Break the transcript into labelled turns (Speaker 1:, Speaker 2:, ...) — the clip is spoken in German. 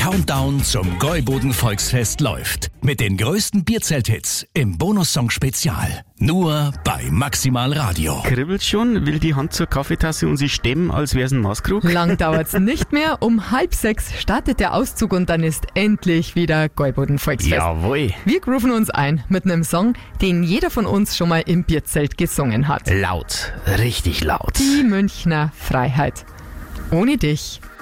Speaker 1: Countdown zum Gäuboden Volksfest läuft. Mit den größten Bierzelt-Hits im Bonussong-Spezial. Nur bei Maximal Radio.
Speaker 2: Kribbelt schon, will die Hand zur Kaffeetasse und sie stemmen, als wär's ein Maßkrug?
Speaker 3: Lang dauert's nicht mehr. Um 5:30 startet der Auszug und dann ist endlich wieder Gäuboden Volksfest.
Speaker 2: Jawohl.
Speaker 3: Wir grooven uns ein mit einem Song, den jeder von uns schon mal im Bierzelt gesungen hat.
Speaker 2: Laut, richtig laut.
Speaker 3: Die Münchner Freiheit. Ohne dich